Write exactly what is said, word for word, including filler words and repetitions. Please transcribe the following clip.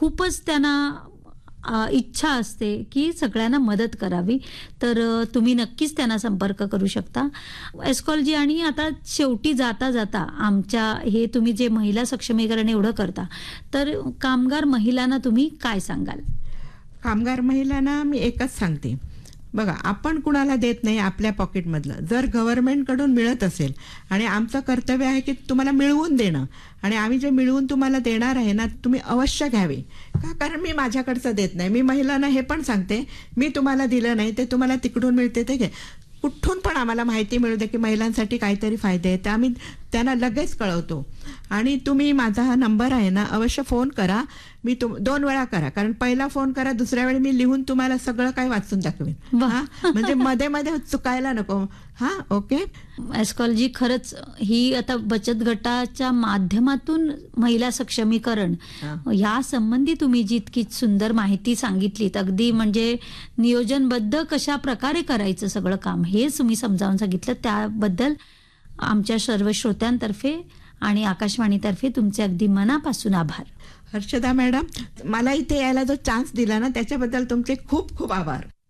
खूपच त्यांना इच्छा असते की सगळ्यांना मदत करावी, तर तुम्ही नक्कीच त्यांना संपर्क करू शकता. एस्कॉलजी. आणि आता शेवटी जाता जाता आमच्या हे तुम्ही जे महिला सक्षमीकरण एवढं करता, तर कामगार महिलांना तुम्ही काय सांगाल? कामगार महिलांना मी एकच सांगते, बघा आपण कुणाला देत नाही आपल्या पॉकेटमधलं. जर गव्हर्नमेंटकडून मिळत असेल आणि आमचं कर्तव्य आहे की तुम्हाला मिळवून देणं, आणि आम्ही जे मिळवून तुम्हाला देणार आहे ना, तुम्ही अवश्य घ्यावे. का? कारण मी माझ्याकडचं देत नाही. मी महिलांना हे पण सांगते, मी तुम्हाला दिलं नाही ते तुम्हाला तिकडून मिळते ते घे. कुठून पण आम्हाला माहिती मिळू दे की महिलांसाठी काहीतरी फायदे आहेत, आम्ही त्यांना लगेच कळवतो. आणि तुम्ही माझा हा नंबर आहे ना, अवश्य फोन करा. मी तुम दोन वेळा करा, कारण पहिला फोन करा, दुसऱ्या वेळी मी लिहून तुम्हाला सगळं काही वाचून दाखवेन. हा, म्हणजे मध्ये मध्ये चुकायला नको. हा, ओके. एस्कॉलजी, खरंच ही आता बचत गटाच्या माध्यमातून महिला सक्षमीकरण या संबंधी तुम्ही जी इतकी सुंदर माहिती सांगितलीत, अगदी म्हणजे नियोजनबद्ध कशा प्रकारे करायचं सगळं काम हे तुम्ही समजावून सांगितलं, त्याबद्दल आमच्या सर्व श्रोत्यांतर्फे आणि आकाशवाणीतर्फे तुमचे अगदी मनापासून आभार. हर्षदा मॅडम, मला इथे यायला जो चान्स दिला ना त्याच्याबद्दल तुमचे खूप खूप आभार.